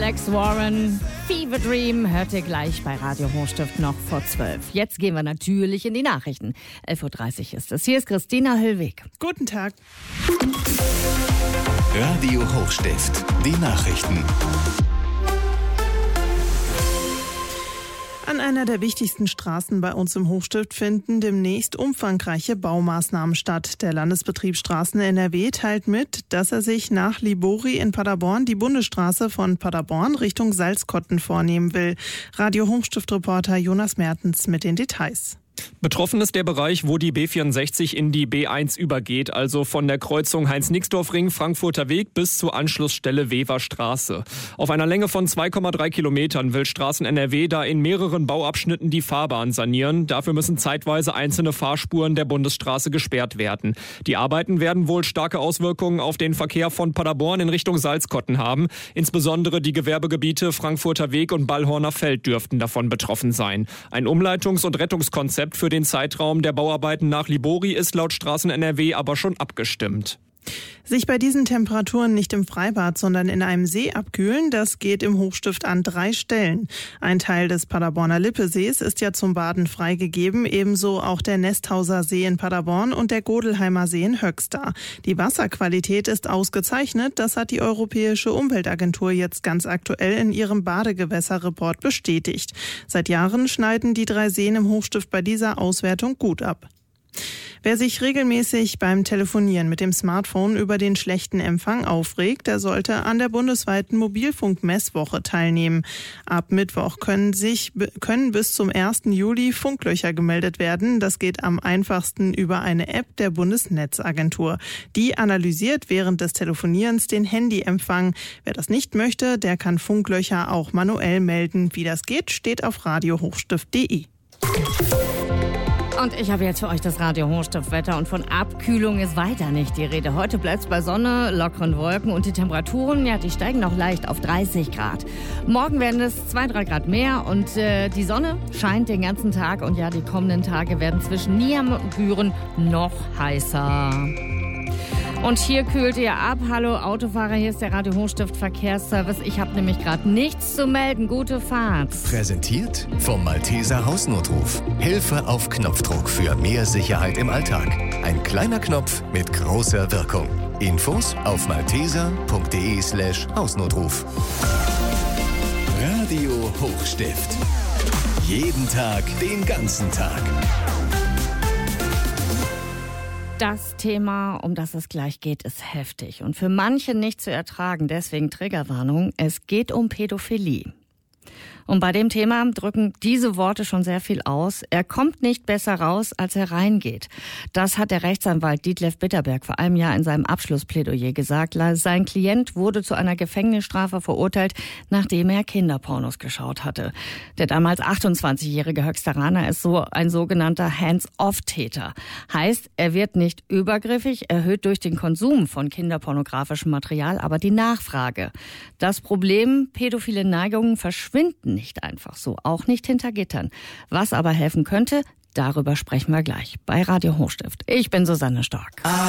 Alex Warren, Fever Dream, hört ihr gleich bei Radio Hochstift noch vor 12. Jetzt gehen wir natürlich in die Nachrichten. 11.30 Uhr ist es. Hier ist Christina Hüllweg. Guten Tag. Radio Hochstift, die Nachrichten. An einer der wichtigsten Straßen bei uns im Hochstift finden demnächst umfangreiche Baumaßnahmen statt. Der Landesbetrieb Straßen NRW teilt mit, dass er sich nach Libori in Paderborn die Bundesstraße von Paderborn Richtung Salzkotten vornehmen will. Radio Hochstift-Reporter Jonas Mertens mit den Details. Betroffen ist der Bereich, wo die B64 in die B1 übergeht, also von der Kreuzung Heinz-Nixdorf-Ring, Frankfurter Weg bis zur Anschlussstelle Weverstraße. Auf einer Länge von 2,3 Kilometern will Straßen NRW da in mehreren Bauabschnitten die Fahrbahn sanieren. Dafür müssen zeitweise einzelne Fahrspuren der Bundesstraße gesperrt werden. Die Arbeiten werden wohl starke Auswirkungen auf den Verkehr von Paderborn in Richtung Salzkotten haben. Insbesondere die Gewerbegebiete Frankfurter Weg und Ballhorner Feld dürften davon betroffen sein. Ein Umleitungs- und Rettungskonzept für den Zeitraum der Bauarbeiten nach Libori ist laut Straßen NRW aber schon abgestimmt. Sich bei diesen Temperaturen nicht im Freibad, sondern in einem See abkühlen, das geht im Hochstift an 3 Stellen. Ein Teil des Paderborner Lippesees ist ja zum Baden freigegeben, ebenso auch der Nesthauser See in Paderborn und der Godelheimer See in Höxter. Die Wasserqualität ist ausgezeichnet, das hat die Europäische Umweltagentur jetzt ganz aktuell in ihrem Badegewässerreport bestätigt. Seit Jahren schneiden die 3 Seen im Hochstift bei dieser Auswertung gut ab. Wer sich regelmäßig beim Telefonieren mit dem Smartphone über den schlechten Empfang aufregt, der sollte an der bundesweiten Mobilfunkmesswoche teilnehmen. Ab Mittwoch können bis zum 1. Juli Funklöcher gemeldet werden. Das geht am einfachsten über eine App der Bundesnetzagentur. Die analysiert während des Telefonierens den Handyempfang. Wer das nicht möchte, der kann Funklöcher auch manuell melden. Wie das geht, steht auf radiohochstift.de. Und ich habe jetzt für euch das Radio Hochstift-Wetter und von Abkühlung ist weiter nicht die Rede. Heute bleibt es bei Sonne, lockeren Wolken und die Temperaturen, die steigen noch leicht auf 30 Grad. Morgen werden es 2-3 Grad mehr und die Sonne scheint den ganzen Tag und die kommenden Tage werden zwischen Niederbüren noch heißer. Und hier kühlt ihr ab. Hallo Autofahrer, hier ist der Radio Hochstift Verkehrsservice. Ich habe nämlich gerade nichts zu melden. Gute Fahrt. Präsentiert vom Malteser Hausnotruf. Hilfe auf Knopfdruck für mehr Sicherheit im Alltag. Ein kleiner Knopf mit großer Wirkung. Infos auf malteser.de/Hausnotruf. Radio Hochstift. Jeden Tag, den ganzen Tag. Das Thema, um das es gleich geht, ist heftig und für manche nicht zu ertragen. Deswegen Triggerwarnung, es geht um Pädophilie. Und bei dem Thema drücken diese Worte schon sehr viel aus. Er kommt nicht besser raus, als er reingeht. Das hat der Rechtsanwalt Dietlef Bitterberg vor einem Jahr in seinem Abschlussplädoyer gesagt. Sein Klient wurde zu einer Gefängnisstrafe verurteilt, nachdem er Kinderpornos geschaut hatte. Der damals 28-jährige Höxteraner ist so ein sogenannter Hands-off-Täter. Heißt, er wird nicht übergriffig, erhöht durch den Konsum von kinderpornografischem Material, aber die Nachfrage. Das Problem, pädophile Neigungen verschwinden nicht einfach so, auch nicht hinter Gittern. Was aber helfen könnte, darüber sprechen wir gleich bei Radio Hochstift. Ich bin Susanne Stork.